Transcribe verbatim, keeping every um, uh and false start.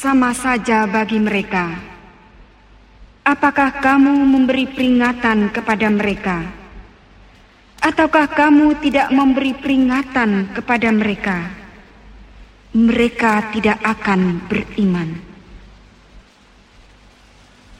sama saja bagi mereka. Apakah kamu memberi peringatan kepada mereka? Ataukah kamu tidak memberi peringatan kepada mereka? Mereka tidak akan beriman.